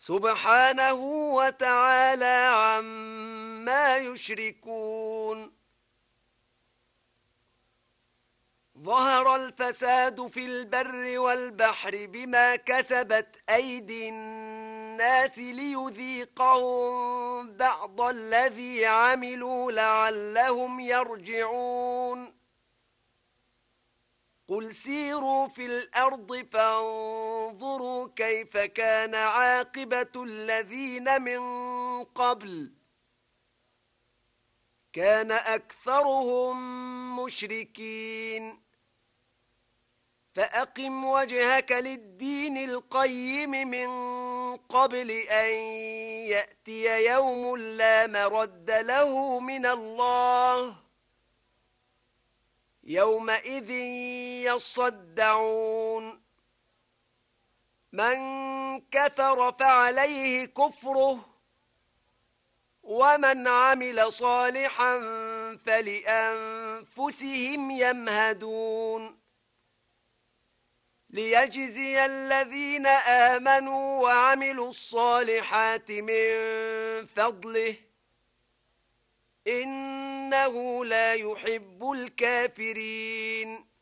سبحانه وتعالى عما يشركون. ظهر الفساد في البر والبحر بما كسبت أيدي الناس ليذيقهم بعض الذي عملوا لعلهم يرجعون. قل سيروا في الأرض فانظروا كيف كان عاقبة الذين من قبل كان أكثرهم مشركين. فأقم وجهك للدين القيم من قبل أن يأتي يوم لا مرد له من الله يومئذ يصدعون. من كفر فعليه كفره ومن عمل صالحا فلأنفسهم يمهدون. ليجزي الذين آمنوا وعملوا الصالحات من فضله إنه لا يحب الكافرين.